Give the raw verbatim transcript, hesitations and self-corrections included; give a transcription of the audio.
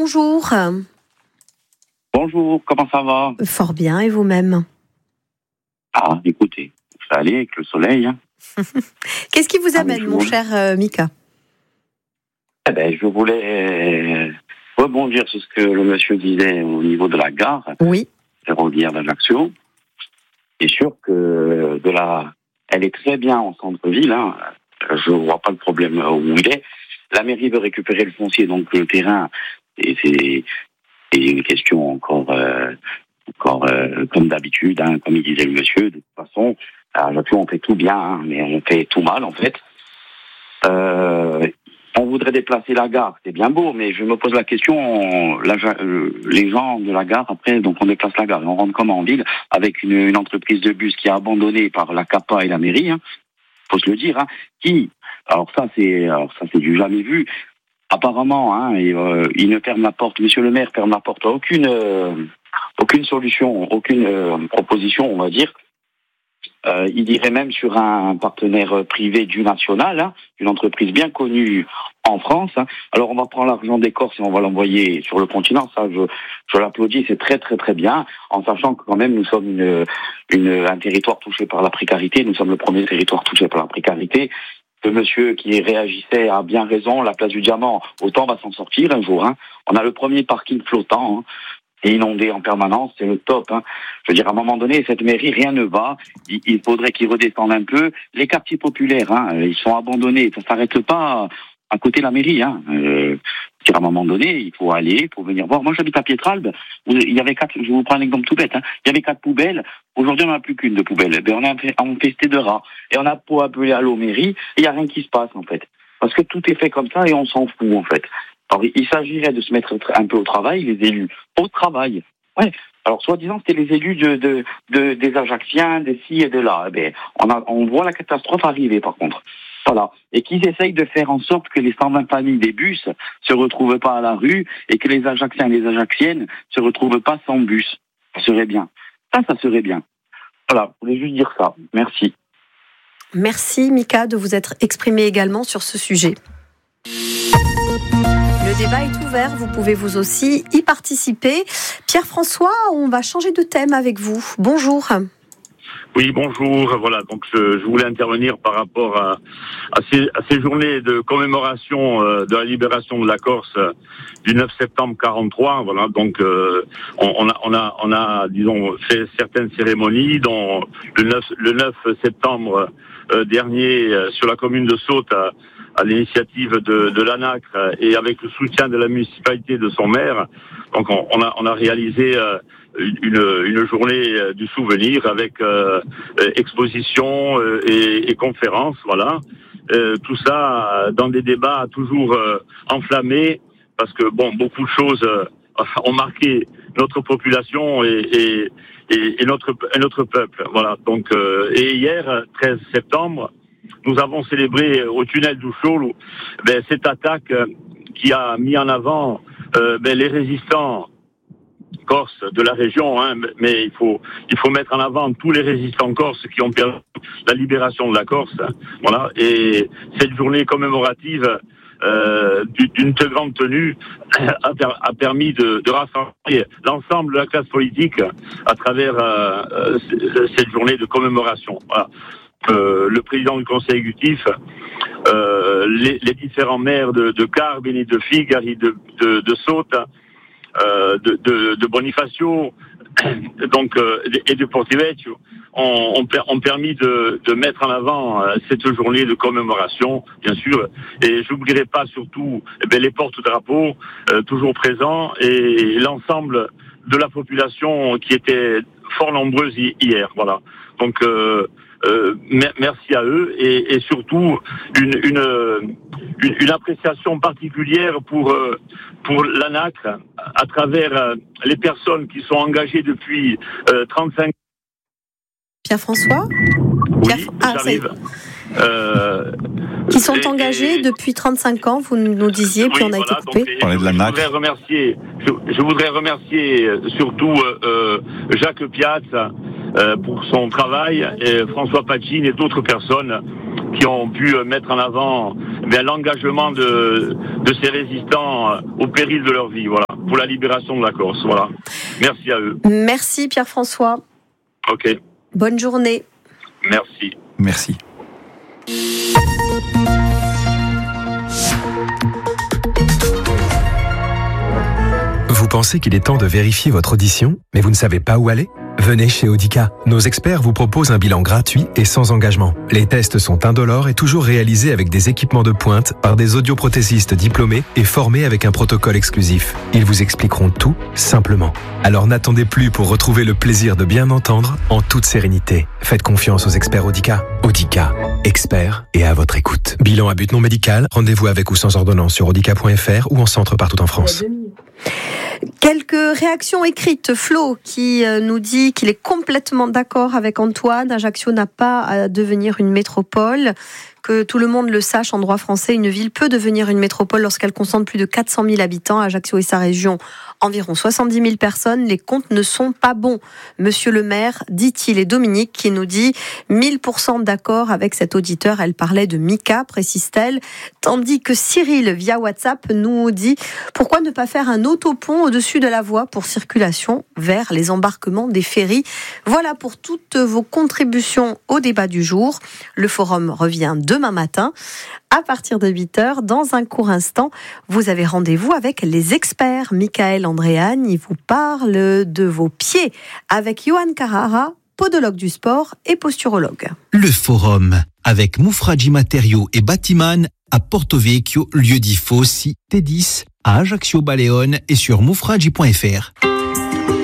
bonjour. Bonjour, comment ça va? Fort bien, et vous-même? Ah, écoutez, ça allait avec le soleil. Hein. Qu'est-ce qui vous amène, ah, mon voulais... cher euh, Mika? Eh ben, je voulais rebondir sur ce que le monsieur disait au niveau de la gare. Oui. Ferroviaire d'Ajaccio. C'est sûr que de la... elle est très bien en centre-ville. Hein. Je ne vois pas le problème où il est. La mairie veut récupérer le foncier, donc le terrain, et c'est, c'est une question encore, euh, encore euh, comme d'habitude, hein, comme il disait le monsieur. De toute façon, à Ajaccio, on fait tout bien, hein, mais on fait tout mal en fait. Euh, on voudrait déplacer la gare, c'est bien beau, mais je me pose la question, on, la, euh, les gens de la gare, après, donc on déplace la gare, et on rentre comme en ville, avec une, une entreprise de bus qui est abandonnée par la C A P A et la mairie, hein, faut se le dire, hein, qui, alors ça c'est, alors ça c'est du jamais vu, apparemment, hein, et, euh, il ne ferme la porte, monsieur le maire ferme la porte à aucune, euh, aucune solution, aucune euh, proposition, on va dire. Euh, il irait même sur un partenaire privé du national, hein, une entreprise bien connue en France. Hein. Alors on va prendre l'argent des Corses et on va l'envoyer sur le continent. Ça, je, je l'applaudis, c'est très très très bien, en sachant que quand même nous sommes une, une, un territoire touché par la précarité. Nous sommes le premier territoire touché par la précarité. Le monsieur qui réagissait a bien raison. La place du Diamant, autant on va s'en sortir un jour. Hein. On a le premier parking flottant. Hein. Et inondé en permanence, c'est le top. Hein. Je veux dire, à un moment donné, cette mairie, rien ne va. Il, il faudrait qu'ils redescendent un peu. Les quartiers populaires, hein, ils sont abandonnés. Ça s'arrête pas à côté de la mairie. Hein. Euh, à un moment donné, il faut aller, il faut venir voir. Moi, j'habite à Pietralbe. Il y avait quatre. Je vous prends un exemple tout bête. Hein. Il y avait quatre poubelles. Aujourd'hui, on n'a plus qu'une de poubelle. Ben, on a infesté de rats. Et on a pour appeler à l'eau mairie. Et il y a rien qui se passe en fait. Parce que tout est fait comme ça et on s'en fout en fait. Alors, il s'agirait de se mettre un peu au travail, les élus au travail. Ouais. Alors, soi-disant, c'était les élus de, de, de, des Ajacciens, des ci et de là. Eh bien, on, a, on voit la catastrophe arriver, par contre. Voilà. Et qu'ils essayent de faire en sorte que les cent vingt familles des bus se retrouvent pas à la rue et que les Ajacciens et les Ajacciennes se retrouvent pas sans bus. Ça serait bien. Ça, ça serait bien. Voilà. Je voulais juste dire ça. Merci. Merci, Mika, de vous être exprimé également sur ce sujet. Le débat est ouvert, vous pouvez vous aussi y participer. Pierre-François, on va changer de thème avec vous. Bonjour. Oui, bonjour. Voilà, donc je, je voulais intervenir par rapport à, à, ces, à ces journées de commémoration euh, de la libération de la Corse euh, du neuf septembre quarante-trois. Voilà, donc euh, on, on a, on a, on a, disons, fait certaines cérémonies, dont le neuf, le neuf septembre euh, dernier euh, sur la commune de Saute. À, à l'initiative de, de l'ANACRE et avec le soutien de la municipalité de son maire. Donc on, on, a, on a réalisé euh, une, une journée du souvenir avec euh, exposition euh, et, et conférences, voilà. Euh, tout ça dans des débats toujours euh, enflammés, parce que bon, beaucoup de choses euh, ont marqué notre population et, et, et, et, notre, et notre peuple. Voilà. Donc, euh, et hier, treize septembre, nous avons célébré au tunnel du Chaulou ben, cette attaque euh, qui a mis en avant euh, ben, les résistants corses de la région, hein, mais il faut il faut mettre en avant tous les résistants corses qui ont permis la libération de la Corse. Hein, voilà. Et cette journée commémorative euh, d'une très grande tenue a, a permis de, de rassembler l'ensemble de la classe politique à travers euh, cette journée de commémoration. Voilà. Euh, le président du conseil exécutif, euh, les, les différents maires de, de Carbone et de Figari, de, de, de Saute, euh, de, de, de Bonifacio, donc euh, et de Portivecchio, ont, ont, ont permis de, de mettre en avant euh, cette journée de commémoration, bien sûr. Et j'oublierai pas surtout eh bien, les porte-drapeaux euh, toujours présents et, et l'ensemble de la population qui était fort nombreuse hier. Voilà. Donc euh, Euh, merci à eux et, et surtout une, une, une, une appréciation particulière pour, pour l'ANACRE à travers les personnes qui sont engagées depuis euh, trente-cinq ans. Pierre-François Pierre... Oui, ah, j'arrive. Euh, qui sont et, engagés et... depuis trente-cinq ans, vous nous disiez, oui, puis on a voilà, été coupé. Donc, je, je, voudrais remercier, je, je voudrais remercier surtout euh, Jacques Piazza euh, pour son travail, et François Pacine et d'autres personnes qui ont pu mettre en avant eh bien, l'engagement de, de ces résistants au péril de leur vie. Voilà. pour la libération de la Corse. Voilà. Merci à eux. Merci Pierre-François. Ok. Bonne journée. Merci. Merci. Vous pensez qu'il est temps de vérifier votre audition, mais vous ne savez pas où aller ? Venez chez Audica. Nos experts vous proposent un bilan gratuit et sans engagement. Les tests sont indolores et toujours réalisés avec des équipements de pointe par des audioprothésistes diplômés et formés avec un protocole exclusif. Ils vous expliqueront tout simplement. Alors n'attendez plus pour retrouver le plaisir de bien entendre en toute sérénité. Faites confiance aux experts Audica. Audica, experts et à votre écoute. Bilan à but non médical, rendez-vous avec ou sans ordonnance sur audica point f r ou en centre partout en France. Quelques réactions écrites. Flo qui nous dit qu'il est complètement d'accord avec Antoine. Ajaccio n'a pas à devenir une métropole. Que tout le monde le sache, en droit français, une ville peut devenir une métropole lorsqu'elle concentre plus de quatre cent mille habitants. Ajaccio et sa région, environ soixante-dix mille personnes. Les comptes ne sont pas bons. Monsieur le maire, dit-il, et Dominique qui nous dit mille pour cent d'accord avec cet auditeur. Elle parlait de Mika, précise-t-elle. Tandis que Cyril, via WhatsApp, nous dit pourquoi ne pas faire un autopont au-dessus de la voie pour circulation vers les embarquements des ferries. Voilà pour toutes vos contributions au débat du jour. Le forum revient demain matin à partir de huit heures. Dans un court instant, vous avez rendez-vous avec les experts. Michael Andréane, il vous parle de vos pieds avec Johan Carrara, podologue du sport et posturologue. Le forum avec Moufradji Matériaux et Batiman à Porto Vecchio, lieu-dit Fossi, T dix, à Ajaccio Baleone et sur moufradji point f r.